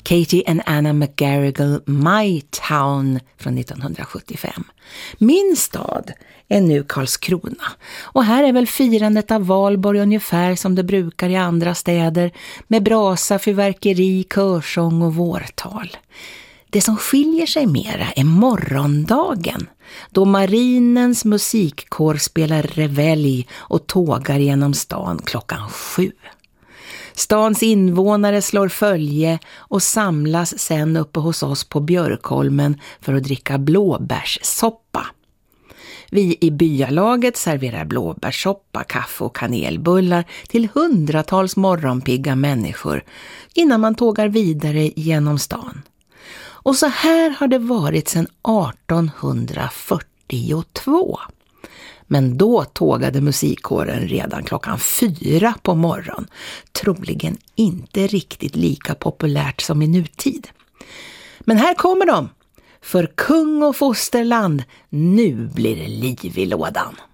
Katie and Anna McGarrigle, My Town från 1975. Min stad är nu Karlskrona. Och här är väl firandet av valborg ungefär som det brukar i andra städer, med brasa, fyrverkeri, körsång och vårtal. Det som skiljer sig mera är morgondagen, då marinens musikkår spelar revelj och tågar genom stan 7:00. Stans invånare slår följe och samlas sen uppe hos oss på Björkholmen för att dricka blåbärssoppa. Vi i byalaget serverar blåbärssoppa, kaffe och kanelbullar till hundratals morgonpigga människor innan man tågar vidare genom stan. Och så här har det varit sedan 1842. Men då tågade musikkåren redan 4:00 på morgon. Troligen inte riktigt lika populärt som i nutid. Men här kommer de. För kung och fosterland, nu blir det liv i lådan.